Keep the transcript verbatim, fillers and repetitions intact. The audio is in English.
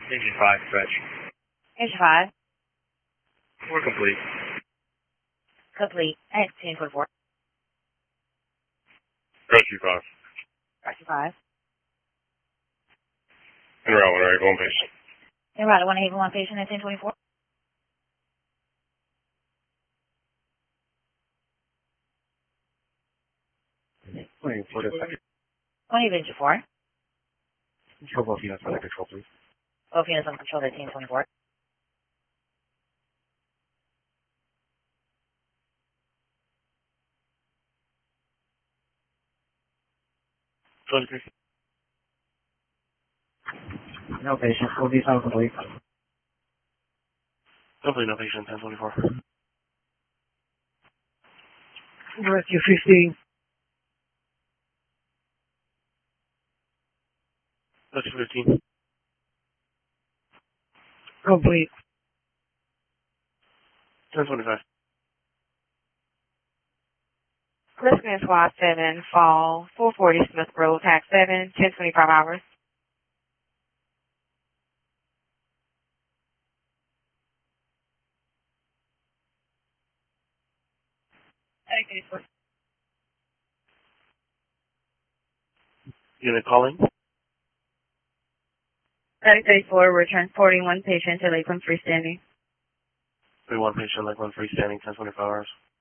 Engine five, stretch. Engine five. We're complete. Complete. And ten twenty-four. Rescue five. Rescue five. En route, one eight one patient. En route, one eight one patient at ten twenty-four. Waiting for the second. one eight Engine four. Control both units under control, please. Both units on control at ten twenty-four. twenty-three. No patient. Will be found complete. Hopefully no patient, ten twenty-four. Rescue fifteen. Rescue fifteen. Complete. ten twenty-five. Listening Squad seven, fall, four forty Smith Road, tax seven, ten twenty-five hours. Unit calling. thirty thirty-four, we're transporting one patient to Lakeland freestanding. We one patient, like one freestanding, ten twenty-five hours.